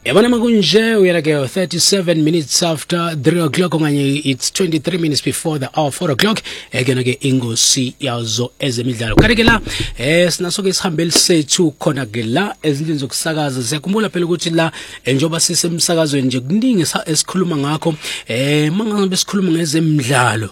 Yabona makunje uyela ke 37 minutes after 3 o'clock nganye it's 23 minutes before the hour 4 o'clock ekena ke ingosi yazo ezemidlalo kanti ke la sinaso ke sihambele sethu khona ke la ezindlini zokusakaza siyakhumbula phela ukuthi la njengoba sisemsakazweni nje kuningi esikhuluma ngakho mangabe sikhuluma ngezemidlalo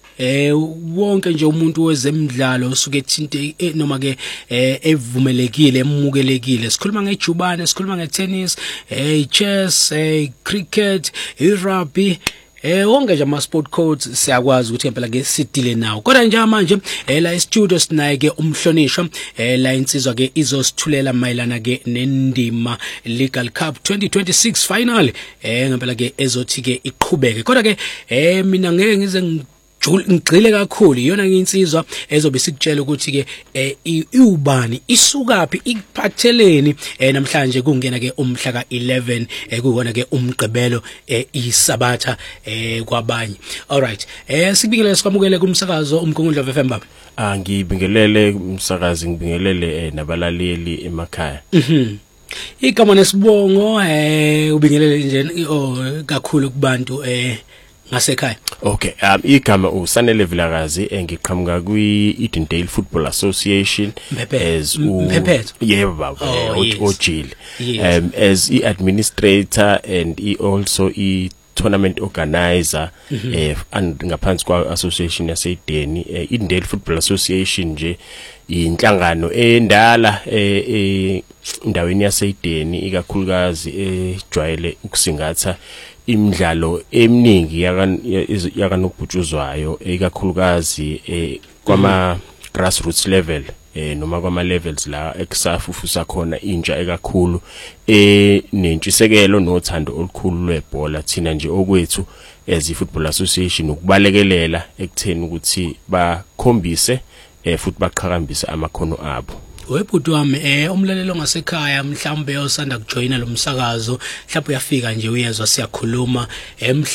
wonke nje umuntu wezemidlalo osuke ethinte noma ke evumelekile emukelekile sikhuluma ngejubane sikhuluma ngetennis chess cricket rugby wonke nje ama sport codes siyakwazi ukuthi phela ke sidile nawo kodwa nje manje la studio sinaye ke umhlonishwa la insizwa ke izosithulela mayelana ke nendima Legal Cup 2026 final ngempela ke ezothi ke iqhubeke kodwa ke mina ngeke ngize ngigcile kakhulu iyona insizwa ezobe sikutshela ukuthi ke iubani isukapi ikuphatheleni namhlanje kungena ke umhla ka 11 kuyona ke umgqibelo isabatha kwabanye alright sikubingelele sikwamukele kumsakazo umgungundlo FM baba ngibingelele umsakazi ngibingelele nabalaleli emakhaya igama nesibongo ubingelele nje kakhulu kubantu ngasekhaya okay igama uSanele Vilakazi engiqhamuka kwi-Edendale Football Association as yebo baba ojile as administrator and also tournament organizer and ngaphansi kwa association yaseDeni Edendale Football Association nje inhlangano endala endaweni yaseDeni ikakhulukazi ejwayele ukusingatha imidlalo eminingi yakanobhutshuzwayo ikakhulukazi kwama grassroots level noma kwama levels la ekusafufusa khona intsha ekakhulu nentshisekelo nothando olukhulu lwebhola thina nje okwethu as iFootball Association ukubalekelela ekutheni ukuthi bakhombise futhi baqhakambise amakhono abo webhuti wami umlalelo ngasekhaya mhlawumbe osanda kujoyina lo msakazo mhlawumbe uyafika nje uyezwa siyakhuluma